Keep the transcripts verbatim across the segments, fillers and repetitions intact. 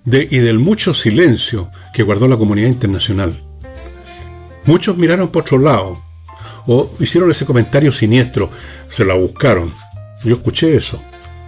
de, y del mucho silencio que guardó la comunidad internacional. Muchos miraron por otro lado, o hicieron ese comentario siniestro, se la buscaron. Yo escuché eso.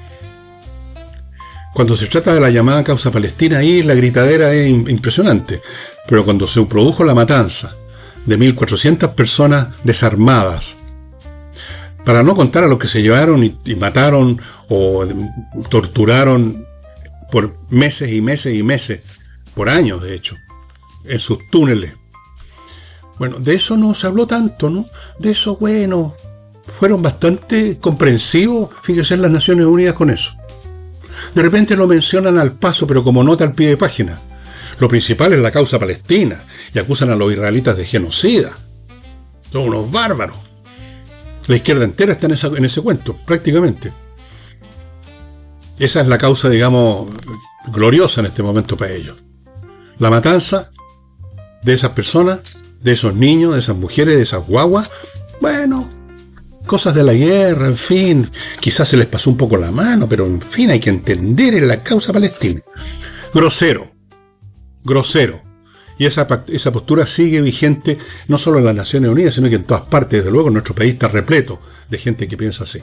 Cuando se trata de la llamada causa palestina, ahí la gritadera es impresionante. Pero cuando se produjo la matanza de mil cuatrocientas personas desarmadas, para no contar a los que se llevaron y, y mataron o torturaron por meses y meses y meses, por años de hecho, en sus túneles. Bueno, de eso no se habló tanto, ¿no? De eso, bueno, fueron bastante comprensivos, fíjense, en las Naciones Unidas con eso. De repente lo mencionan al paso, pero como nota al pie de página. Lo principal es la causa palestina, y acusan a los israelitas de genocida. Son unos bárbaros. La izquierda entera está en, esa, en ese cuento, prácticamente. Esa es la causa, digamos, gloriosa en este momento para ellos. La matanza de esas personas, de esos niños, de esas mujeres, de esas guaguas. Bueno, cosas de la guerra, en fin. Quizás se les pasó un poco la mano, pero en fin, hay que entender en la causa palestina. Grosero. Grosero. Y esa, esa postura sigue vigente no solo en las Naciones Unidas, sino que en todas partes. Desde luego, nuestro país está repleto de gente que piensa así.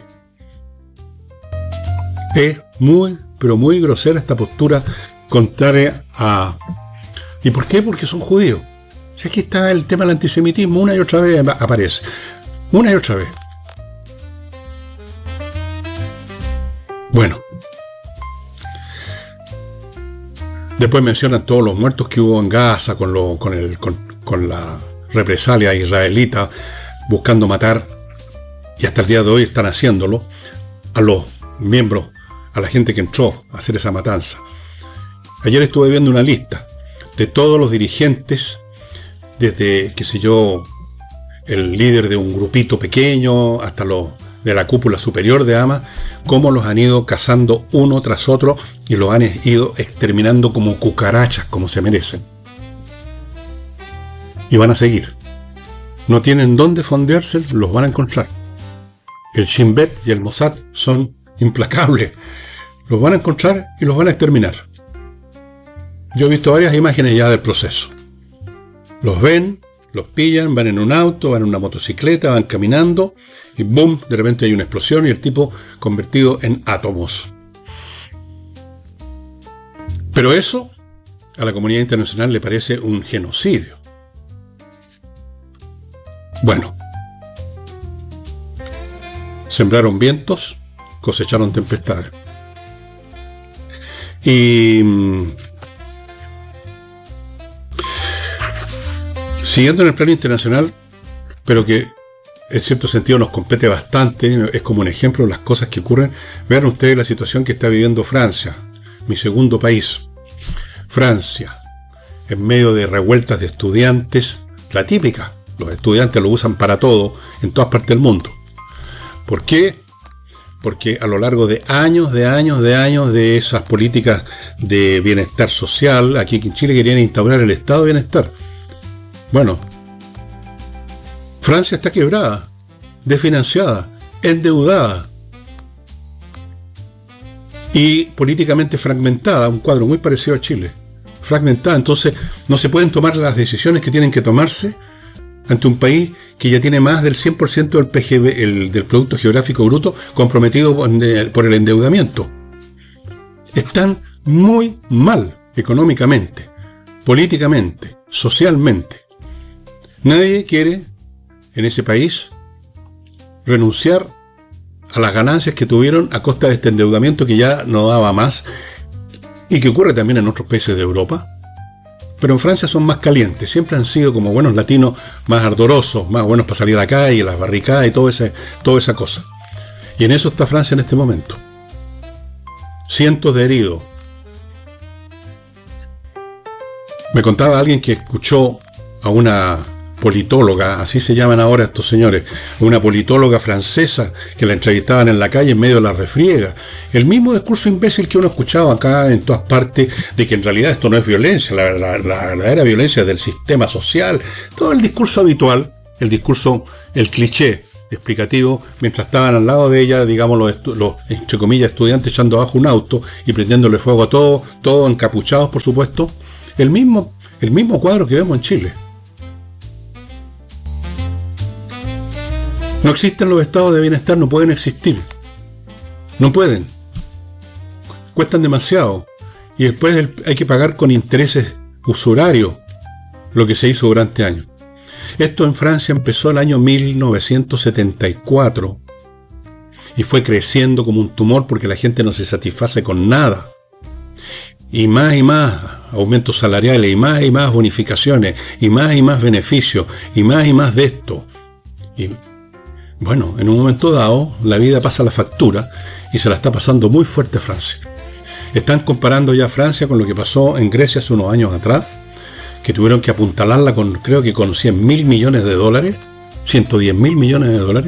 Es muy, pero muy grosera esta postura contraria a... ¿Y por qué? Porque son judíos. Si aquí está el tema del antisemitismo, una y otra vez aparece. Una y otra vez. Bueno. Después mencionan todos los muertos que hubo en Gaza con, lo, con, el, con, con la represalia israelita, buscando matar, y hasta el día de hoy están haciéndolo, a los miembros, a la gente que entró a hacer esa matanza. Ayer estuve viendo una lista de todos los dirigentes, desde, qué sé yo, el líder de un grupito pequeño, hasta los de la cúpula superior de Hamas, cómo los han ido cazando uno tras otro y los han ido exterminando como cucarachas, como se merecen. Y van a seguir. No tienen dónde fondearse, los van a encontrar. El Shin Bet y el Mossad son implacables. Los van a encontrar y los van a exterminar. Yo he visto varias imágenes ya del proceso. Los ven, los pillan, van en un auto, van en una motocicleta, van caminando y ¡boom! De repente hay una explosión y el tipo convertido en átomos. Pero eso a la comunidad internacional le parece un genocidio. Bueno, sembraron vientos, cosecharon tempestades. Y siguiendo en el plano internacional, pero que en cierto sentido nos compete bastante, es como un ejemplo de las cosas que ocurren. Vean ustedes la situación que está viviendo Francia, mi segundo país. Francia, en medio de revueltas de estudiantes, la típica, los estudiantes lo usan para todo en todas partes del mundo. ¿Por qué? Porque a lo largo de años, de años, de años de esas políticas de bienestar social, aquí en Chile querían instaurar el estado de bienestar. Bueno, Francia está quebrada, desfinanciada, endeudada y políticamente fragmentada, un cuadro muy parecido a Chile. Fragmentada, entonces no se pueden tomar las decisiones que tienen que tomarse ante un país que ya tiene más del cien por ciento del P G B, el, del Producto Geográfico Bruto, comprometido por el endeudamiento. Están muy mal económicamente, políticamente, socialmente. Nadie quiere en ese país renunciar a las ganancias que tuvieron a costa de este endeudamiento que ya no daba más y que ocurre también en otros países de Europa. Pero en Francia son más calientes, siempre han sido como buenos latinos más ardorosos, más buenos para salir a la calle, las barricadas y todo ese, toda esa cosa. Y en eso está Francia en este momento. Cientos de heridos. Me contaba alguien que escuchó a una politóloga, así se llaman ahora estos señores, una politóloga francesa que la entrevistaban en la calle en medio de la refriega. El mismo discurso imbécil que uno escuchaba acá en todas partes, de que en realidad esto no es violencia, la, la, la verdadera violencia es del sistema social. Todo el discurso habitual, el discurso, el cliché, explicativo mientras estaban al lado de ella, digamos, los, los entre comillas, estudiantes echando abajo un auto y prendiéndole fuego a todo, todos encapuchados, por supuesto. El mismo, el mismo cuadro que vemos en Chile. No existen los estados de bienestar, no pueden existir. No pueden. Cuestan demasiado. Y después el, hay que pagar con intereses usurarios lo que se hizo durante años. Esto en Francia empezó el año mil novecientos setenta y cuatro y fue creciendo como un tumor porque la gente no se satisface con nada. Y más y más aumentos salariales, y más y más bonificaciones, y más y más beneficios, y más y más de esto. Y bueno, en un momento dado, la vida pasa la factura y se la está pasando muy fuerte a Francia. Están comparando ya a Francia con lo que pasó en Grecia hace unos años atrás, que tuvieron que apuntalarla con, creo que con cien mil millones de dólares, ciento diez mil millones de dólares.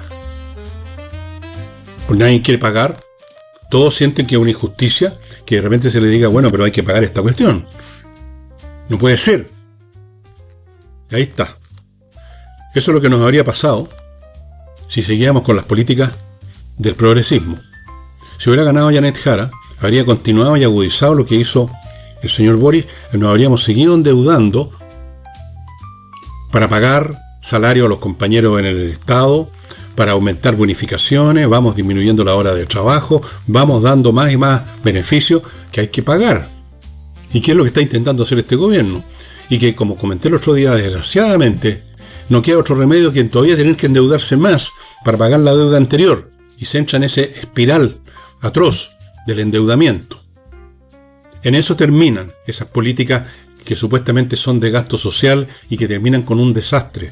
Pues nadie quiere pagar. Todos sienten que es una injusticia, que de repente se les diga, bueno, pero hay que pagar esta cuestión. No puede ser. Y ahí está. Eso es lo que nos habría pasado si seguíamos con las políticas del progresismo. Si hubiera ganado Janet Jara, habría continuado y agudizado lo que hizo el señor Boris, y nos habríamos seguido endeudando para pagar salario a los compañeros en el Estado, para aumentar bonificaciones, vamos disminuyendo la hora de trabajo, vamos dando más y más beneficios que hay que pagar. ¿Y qué es lo que está intentando hacer este gobierno? Y que, como comenté el otro día, desgraciadamente, no queda otro remedio que todavía tener que endeudarse más para pagar la deuda anterior, y se entra en ese espiral atroz del endeudamiento. En eso terminan esas políticas que supuestamente son de gasto social y que terminan con un desastre.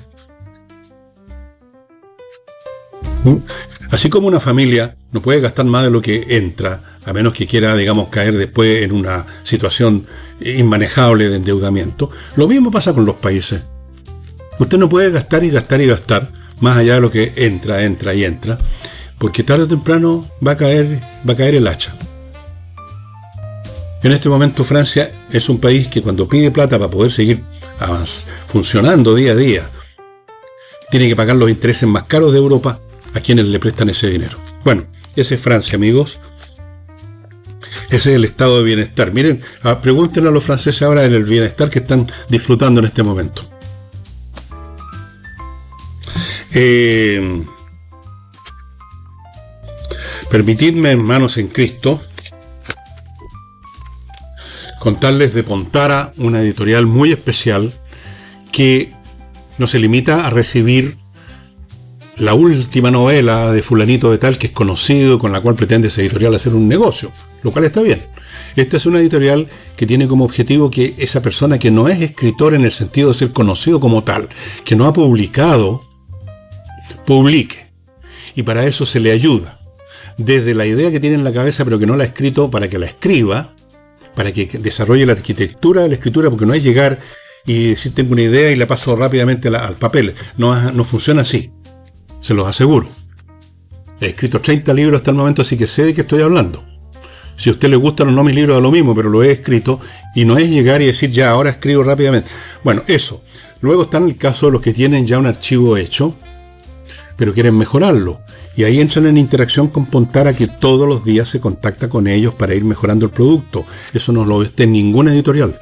Así como una familia no puede gastar más de lo que entra, a menos que quiera, digamos, caer después en una situación inmanejable de endeudamiento, lo mismo pasa con los países. Usted no puede gastar y gastar y gastar, más allá de lo que entra, entra y entra, porque tarde o temprano va a caer, va a caer el hacha. En este momento Francia es un país que cuando pide plata para poder seguir funcionando día a día, tiene que pagar los intereses más caros de Europa a quienes le prestan ese dinero. Bueno, ese es Francia, amigos. Ese es el estado de bienestar. Miren, pregúntenle a los franceses ahora en el bienestar que están disfrutando en este momento. Eh, permitidme, hermanos en Cristo, contarles de Pontara, una editorial muy especial que no se limita a recibir la última novela de fulanito de tal que es conocido, con la cual pretende esa editorial hacer un negocio, lo cual está bien. Esta es una editorial que tiene como objetivo que esa persona que no es escritor en el sentido de ser conocido como tal, que no ha publicado, publique. Y para eso se le ayuda. Desde la idea que tiene en la cabeza pero que no la ha escrito, para que la escriba, para que desarrolle la arquitectura de la escritura, porque no es llegar y decir tengo una idea y la paso rápidamente la, al papel. No, no funciona así. Se los aseguro. He escrito treinta libros hasta el momento, así que sé de qué estoy hablando. Si a usted le gustan o no mis libros, da lo mismo, pero lo he escrito y no es llegar y decir ya, ahora escribo rápidamente. Bueno, eso. Luego está en el caso de los que tienen ya un archivo hecho, pero quieren mejorarlo. Y ahí entran en interacción con Pontara, que todos los días se contacta con ellos para ir mejorando el producto. Eso no lo ve en ninguna editorial.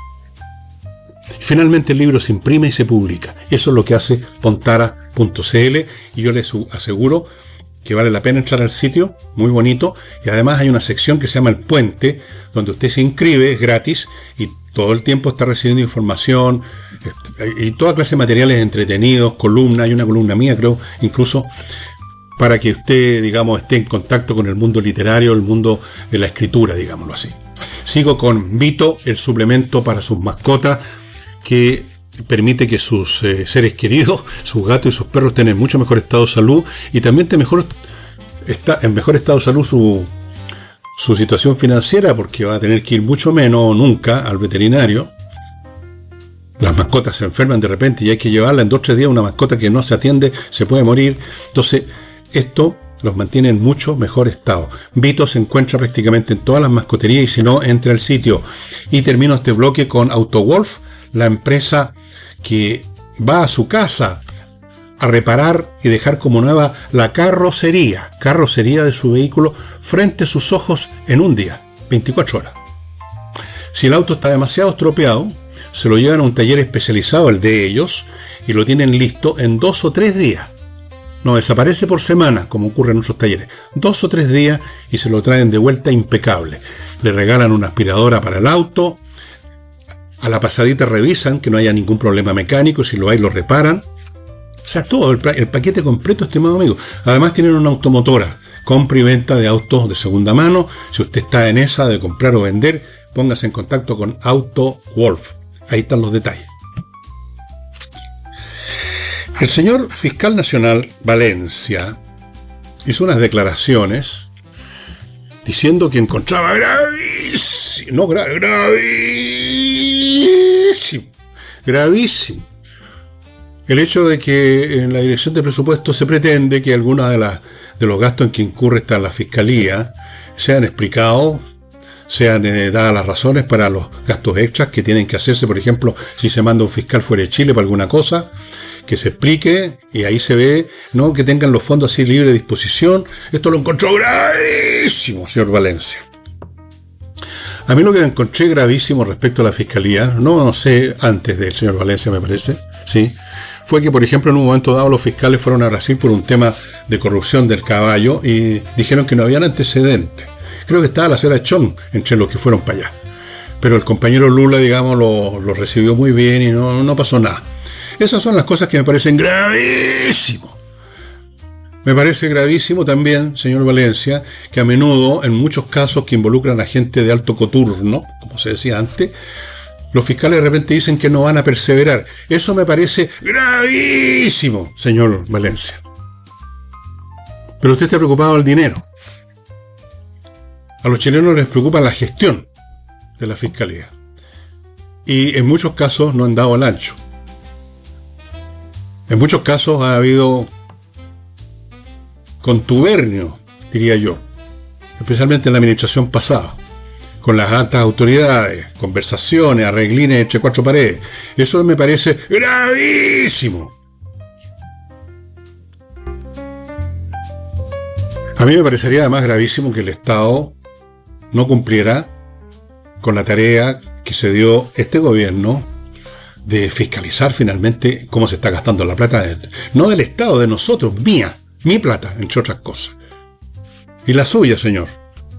Finalmente el libro se imprime y se publica. Eso es lo que hace Pontara punto c l y yo les aseguro que vale la pena entrar al sitio, muy bonito, y además hay una sección que se llama El Puente, donde usted se inscribe, es gratis, y todo el tiempo está recibiendo información, y toda clase de materiales entretenidos, columnas, hay una columna mía creo, incluso, para que usted, digamos, esté en contacto con el mundo literario, el mundo de la escritura, digámoslo así. Sigo con Vito, el suplemento para sus mascotas, que permite que sus eh, seres queridos, sus gatos y sus perros estén en mucho mejor estado de salud, y también esté mejor, está en mejor estado de salud su, su situación financiera, porque va a tener que ir mucho menos o nunca al veterinario. Las mascotas se enferman de repente y hay que llevarla en dos o tres días. Una mascota que no se atiende se puede morir. Entonces, esto los mantiene en mucho mejor estado. Vito se encuentra prácticamente en todas las mascoterías, y si no, entra al sitio. Y termino este bloque con AutoWolf, la empresa que va a su casa a reparar y dejar como nueva la carrocería, carrocería de su vehículo frente a sus ojos en un día, veinticuatro horas. Si el auto está demasiado estropeado, se lo llevan a un taller especializado, el de ellos, y lo tienen listo en dos o tres días. No desaparece por semana, como ocurre en otros talleres. Dos o tres días y se lo traen de vuelta impecable. Le regalan una aspiradora para el auto. A la pasadita revisan que no haya ningún problema mecánico. Si lo hay, lo reparan. O sea, todo el, el paquete completo, estimado amigo. Además tienen una automotora. Compra y venta de autos de segunda mano. Si usted está en esa de comprar o vender, póngase en contacto con Auto Wolf. Ahí están los detalles. El señor fiscal nacional Valencia hizo unas declaraciones diciendo que encontraba gravísimo, no gra, gravísimo, gravísimo, el hecho de que en la dirección de presupuesto se pretende que algunos de, las, de los gastos en que incurre esta la fiscalía sean explicados, sean eh, dadas las razones para los gastos extras que tienen que hacerse, por ejemplo, si se manda un fiscal fuera de Chile para alguna cosa, que se explique, y ahí se ve, no que tengan los fondos así libre disposición. Esto lo encontró gravísimo, señor Valencia. A mí lo que encontré gravísimo respecto a la fiscalía, no, no sé, antes del señor Valencia me parece, sí, fue que, por ejemplo, en un momento dado los fiscales fueron a Brasil por un tema de corrupción del caballo y dijeron que no habían antecedentes. Creo que estaba la cera de chón entre los que fueron para allá. Pero el compañero Lula, digamos, lo, lo recibió muy bien y no, no pasó nada. Esas son las cosas que me parecen gravísimo. Me parece gravísimo también, señor Valencia, que a menudo, en muchos casos que involucran a gente de alto coturno, como se decía antes, los fiscales de repente dicen que no van a perseverar. Eso me parece gravísimo, señor Valencia. Pero usted está preocupado del dinero. A los chilenos les preocupa la gestión de la fiscalía. Y en muchos casos no han dado el ancho. En muchos casos ha habido contubernio, diría yo, especialmente en la administración pasada, con las altas autoridades, conversaciones, arreglines entre cuatro paredes. Eso me parece gravísimo. A mí me parecería además gravísimo que el Estado no cumpliera con la tarea que se dio este gobierno de fiscalizar finalmente cómo se está gastando la plata, de, no del Estado, de nosotros, mía, mi plata, entre otras cosas. Y la suya, señor.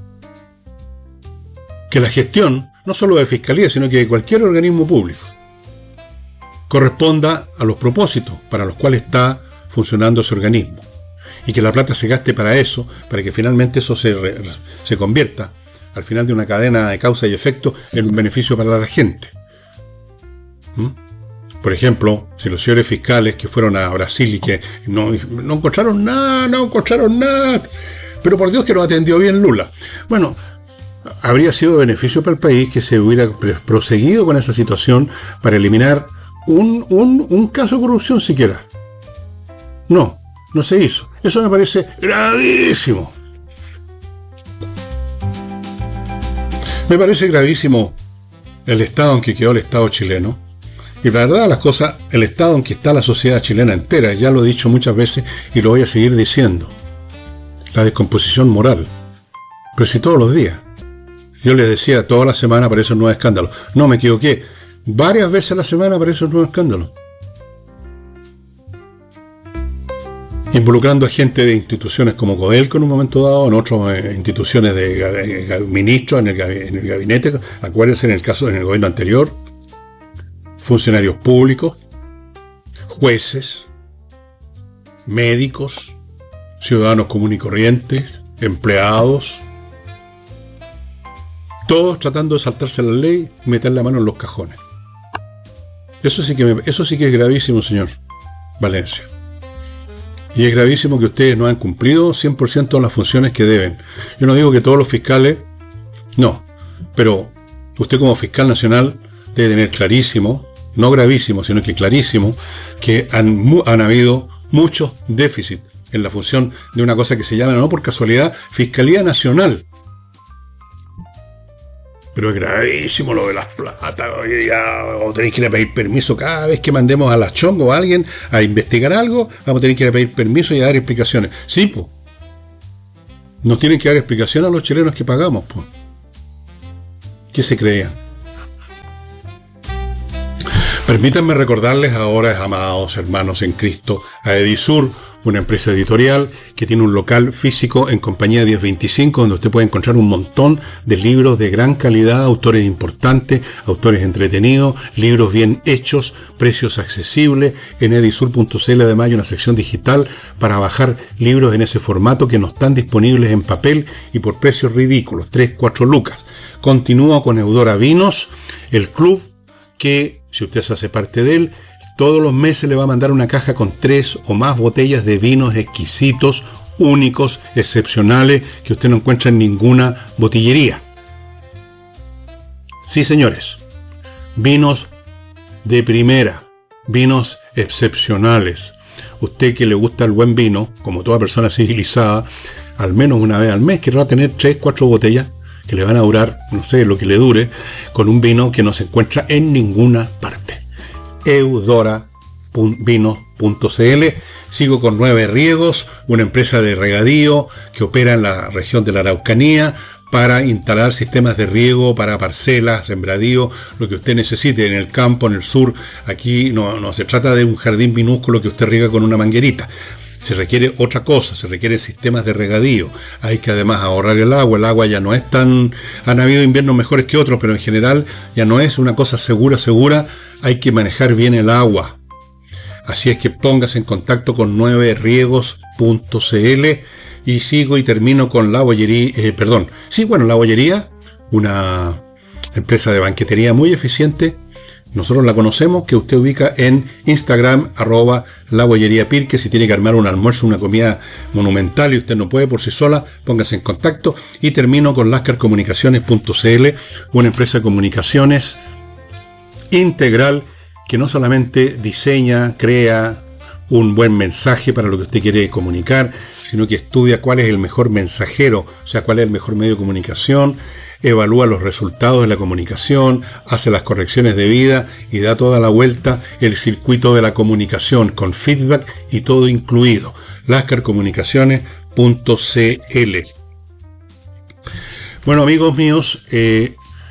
Que la gestión, no solo de fiscalía, sino que de cualquier organismo público, corresponda a los propósitos para los cuales está funcionando ese organismo. Y que la plata se gaste para eso, para que finalmente eso se, re, se convierta, al final de una cadena de causa y efecto, en un beneficio para la gente. ¿Mm? Por ejemplo, si los señores fiscales que fueron a Brasil y que no, no encontraron nada, no encontraron nada, pero por Dios que no atendió bien Lula. Bueno, habría sido beneficio para el país que se hubiera proseguido con esa situación para eliminar un, un, un caso de corrupción siquiera. No, no se hizo. Eso me parece gravísimo. Me parece gravísimo el estado en que quedó el Estado chileno. Y la verdad las cosas, el estado en que está la sociedad chilena entera, ya lo he dicho muchas veces y lo voy a seguir diciendo. La descomposición moral. Pero si todos los días. Yo les decía, toda la semana aparece un nuevo escándalo. No, me equivoqué. Varias veces a la semana aparece un nuevo escándalo. Involucrando a gente de instituciones como Codelco en un momento dado, en otras eh, instituciones de, de ministros, en el, en el gabinete, acuérdense en el caso, en el gobierno anterior, funcionarios públicos, jueces, médicos, ciudadanos comunes y corrientes, empleados, todos tratando de saltarse la ley y meter la mano en los cajones. Eso sí que, me, eso sí que es gravísimo, señor Valencia. Y es gravísimo que ustedes no han cumplido cien por ciento las funciones que deben. Yo no digo que todos los fiscales, no, pero usted como fiscal nacional debe tener clarísimo, no gravísimo, sino que clarísimo, que han, han habido muchos déficits en la función de una cosa que se llama, no por casualidad, Fiscalía Nacional. pero es gravísimo lo de las plata, ya vamos a tener que ir a pedir permiso cada vez que mandemos a la chongo o a alguien a investigar algo, vamos a tener que ir a pedir permiso y a dar explicaciones. Sí, pues. Nos tienen que dar explicación a los chilenos que pagamos, pues. ¿Qué se creían? Permítanme recordarles ahora, amados hermanos en Cristo, a Edisur, una empresa editorial que tiene un local físico en Compañía diez veinticinco, donde usted puede encontrar un montón de libros de gran calidad, autores importantes, autores entretenidos, libros bien hechos, precios accesibles. En edisur punto c l además hay una sección digital para bajar libros en ese formato que no están disponibles en papel y por precios ridículos, tres, cuatro lucas. Continúo con Eudora Vinos, el club que, si usted se hace parte de él, todos los meses le va a mandar una caja con tres o más botellas de vinos exquisitos, únicos, excepcionales, que usted no encuentra en ninguna botillería. Sí, señores, vinos de primera, vinos excepcionales. Usted que le gusta el buen vino, como toda persona civilizada, al menos una vez al mes querrá tener tres, cuatro botellas que le van a durar, no sé, lo que le dure, con un vino que no se encuentra en ninguna parte. eudora vinos punto c l. Sigo con Nueve Riegos, una empresa de regadío que opera en la región de la Araucanía para instalar sistemas de riego para parcelas, sembradío, lo que usted necesite en el campo, en el sur. Aquí no, no se trata de un jardín minúsculo que usted riega con una manguerita. Se requiere otra cosa, se requieren sistemas de regadío. Hay que además ahorrar el agua. El agua ya no es tan... Han habido inviernos mejores que otros, pero en general ya no es una cosa segura, segura. Hay que manejar bien el agua. Así es que póngase en contacto con nueve riegos punto c l. Y sigo y termino con La Bollería, eh, perdón, sí, bueno, La Bollería, una empresa de banquetería muy eficiente. Nosotros la conocemos, que usted ubica en Instagram, arroba La Bollería Pirque. Si tiene que armar un almuerzo, una comida monumental y usted no puede por sí sola, póngase en contacto. Y termino con lascar comunicaciones punto c l, una empresa de comunicaciones integral que no solamente diseña, crea un buen mensaje para lo que usted quiere comunicar, sino que estudia cuál es el mejor mensajero, o sea, cuál es el mejor medio de comunicación, evalúa los resultados de la comunicación, hace las correcciones debidas y da toda la vuelta el circuito de la comunicación con feedback y todo incluido. lascar comunicaciones punto c l. Bueno, amigos míos, eh,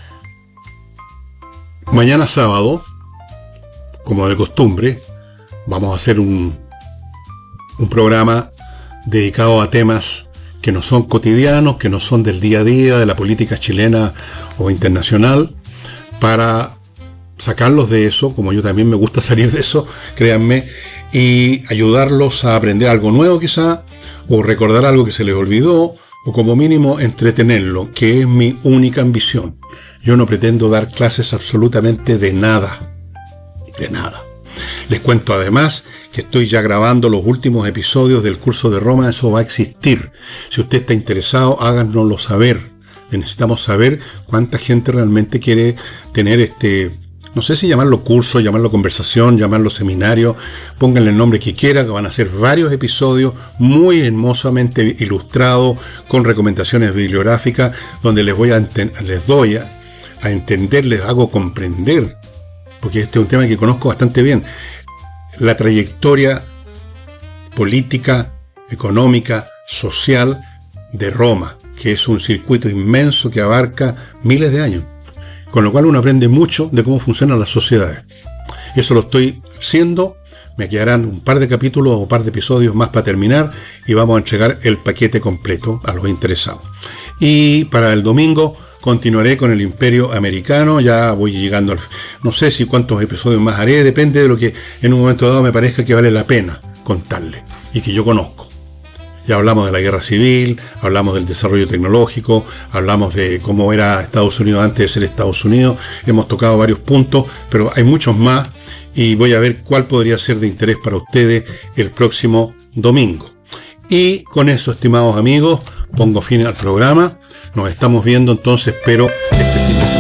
mañana sábado, como de costumbre, vamos a hacer un, un programa dedicado a temas que no son cotidianos, que no son del día a día, de la política chilena o internacional, para sacarlos de eso, como yo también me gusta salir de eso, créanme, y ayudarlos a aprender algo nuevo quizá, o recordar algo que se les olvidó, o como mínimo entretenerlo, que es mi única ambición. Yo no pretendo dar clases absolutamente de nada, de nada. Les cuento además que estoy ya grabando los últimos episodios del curso de Roma. Eso va a existir. Si usted está interesado, háganoslo saber. Necesitamos saber cuánta gente realmente quiere tener este, no sé si llamarlo curso, llamarlo conversación, llamarlo seminario, pónganle el nombre que quiera, que van a ser varios episodios muy hermosamente ilustrados, con recomendaciones bibliográficas, donde les voy a les doy a, a entender, les hago comprender, porque este es un tema que conozco bastante bien, la trayectoria política, económica, social de Roma, que es un circuito inmenso que abarca miles de años, con lo cual uno aprende mucho de cómo funcionan las sociedades. Eso lo estoy haciendo, me quedarán un par de capítulos o un par de episodios más para terminar y vamos a entregar el paquete completo a los interesados. Y para el domingo continuaré con el Imperio Americano, ya voy llegando al... No sé si cuántos episodios más haré, depende de lo que en un momento dado me parezca que vale la pena contarle y que yo conozco. Ya hablamos de la guerra civil, hablamos del desarrollo tecnológico, hablamos de cómo era Estados Unidos antes de ser Estados Unidos, hemos tocado varios puntos, pero hay muchos más y voy a ver cuál podría ser de interés para ustedes el próximo domingo. Y con eso, estimados amigos, pongo fin al programa. Nos estamos viendo entonces, espero